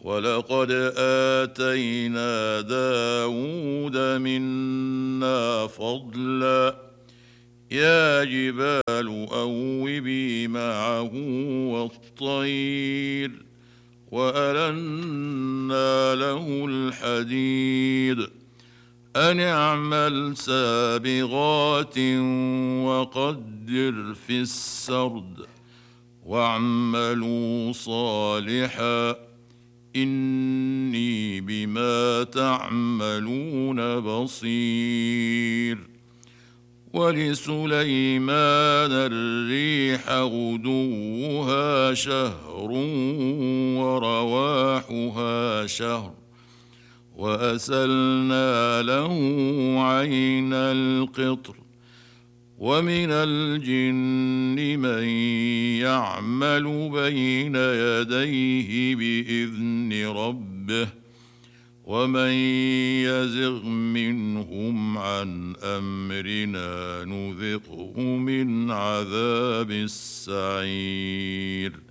ولقد آتينا داود منا فضلا يا جبال أوبي معه والطير وألنا له الحديد أن اعمل سابغات وقدر في السرد واعملوا صالحا إني بما تعملون بصير. ولسليمان الريح غدوها شهر ورواحها شهر وأسلنا له عين القطر ومن الجن من يعمل بين يديه بإذن ربه ومن يزغ منهم عن أمرنا نذقه من عذاب السعير.